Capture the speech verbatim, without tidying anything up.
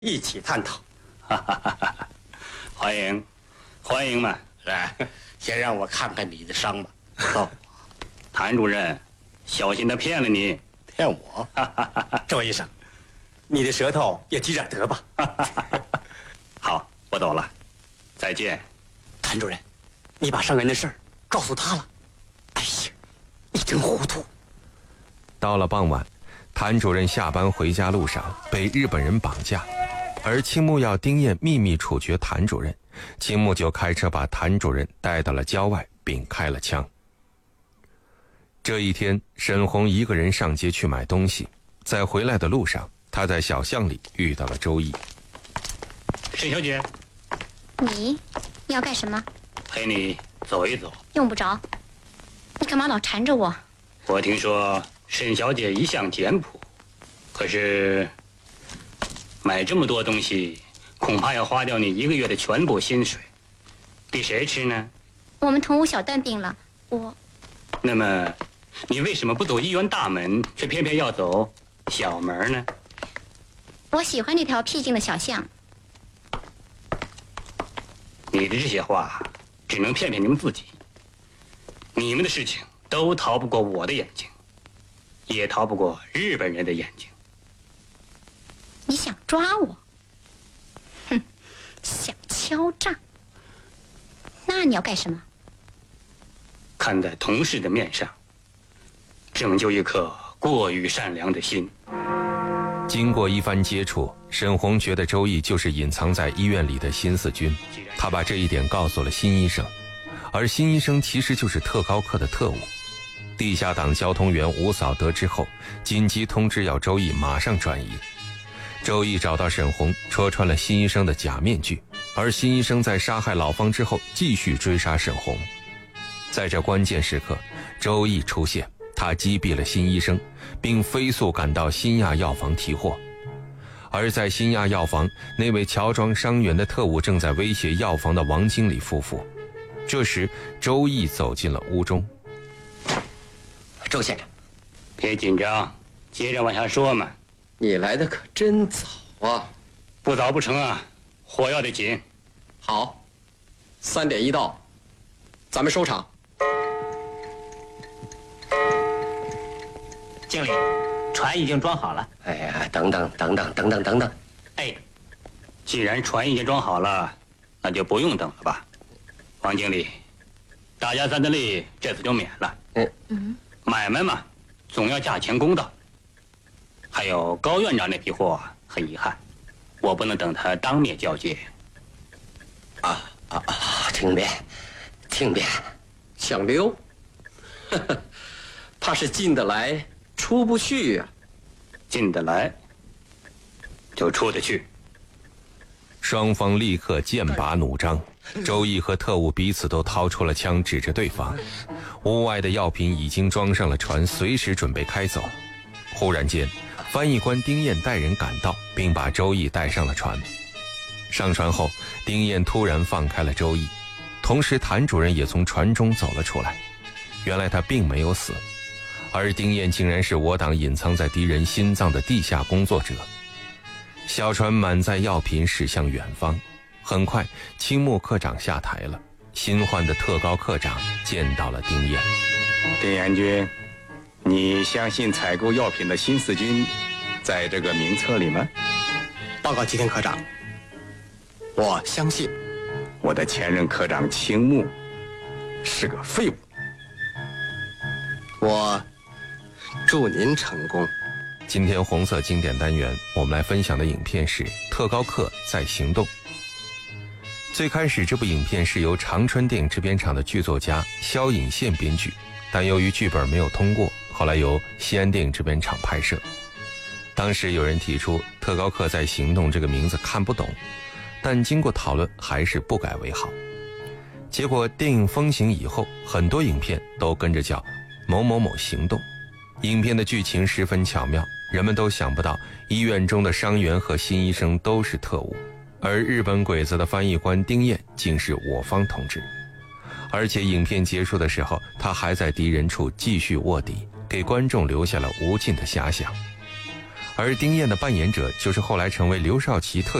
一起探讨。 哈哈哈哈！欢迎，欢迎嘛！ 来，先让我看看你的伤吧。 走，谭主任，小心他骗了你。 骗我？ 周医生，你的舌头也积点德吧。 好，我走了，再见。 谭主任，你把伤人的事儿告诉他了。哎呀，你真糊涂。 到了傍晚，谭主任下班回家路上被日本人绑架，而青木要丁彦秘密处决谭主任，青木就开车把谭主任带到了郊外，并开了枪。这一天，沈红一个人上街去买东西，在回来的路上，他在小巷里遇到了周易。 沈小姐， 你你要干什么？ 陪你走一走。 用不着，你干嘛老缠着我？ 我听说沈小姐一向简朴，可是买这么多东西，恐怕要花掉你一个月的全部薪水，给谁吃呢？ 我们同屋小蛋病了，我…… 那么，你为什么不走医院大门，却偏偏要走小门呢？ 我喜欢那条僻静的小巷。 你的这些话，只能骗骗你们自己。你们的事情都逃不过我的眼睛，也逃不过日本人的眼睛。 你想抓我？哼，想敲诈？那你要干什么？ 看在同事的面上，拯救一颗过于善良的心。 经过一番接触，沈红觉得周易就是隐藏在医院里的新四军，他把这一点告诉了新医生，而新医生其实就是特高课的特务。地下党交通员吴嫂得知后，紧急通知要周易马上转移。周易找到沈红，戳穿了新医生的假面具，而新医生在杀害老方之后继续追杀沈红。在这关键时刻，周易出现，他击毙了新医生，并飞速赶到新亚药房提货。而在新亚药房，那位乔装伤员的特务正在威胁药房的王经理夫妇。这时周易走进了屋中。 周先生， 别紧张，接着往下说嘛。 你来的可真早啊！ 不早不成啊，货要得紧。 好，三点一到，咱们收场。 经理，船已经装好了。 哎呀，等等等等等等等等。 哎，既然船已经装好了，那就不用等了吧。王经理，大家三的利这次就免了。 嗯嗯， 买卖嘛，总要价钱公道。还有高院长那批货，很遗憾，我不能等他当面交接。 啊啊啊！听便，听便，想溜，呵呵，怕是进得来出不去呀、啊。 进得来，就出得去。 双方立刻剑拔弩张，周易和特务彼此都掏出了枪指着对方。屋外的药品已经装上了船，随时准备开走。忽然间，翻译官丁彦带人赶到，并把周易带上了船。上船后，丁彦突然放开了周易，同时谭主任也从船中走了出来。原来他并没有死，而丁彦竟然是我党隐藏在敌人心脏的地下工作者。小船满载药品驶向远方，很快青木科长下台了，新换的特高科长见到了丁彦。 丁彦君，你相信采购药品的新四军在这个名册里吗？ 报告吉田科长，我相信。 我的前任科长青木是个废物。 我祝您成功。 今天红色经典单元我们来分享的影片是《特高课在行动》。最开始这部影片是由长春电影制片厂的剧作家萧颖宪编剧，但由于剧本没有通过，后来由西安电影制片厂拍摄。当时有人提出《特高课在行动》这个名字看不懂，但经过讨论还是不改为好。结果电影风行以后，很多影片都跟着叫某某某行动。影片的剧情十分巧妙，人们都想不到医院中的伤员和新医生都是特务，而日本鬼子的翻译官丁彦竟是我方同志。而且影片结束的时候，他还在敌人处继续卧底，给观众留下了无尽的遐想。 而丁彦的扮演者就是后来成为刘少奇特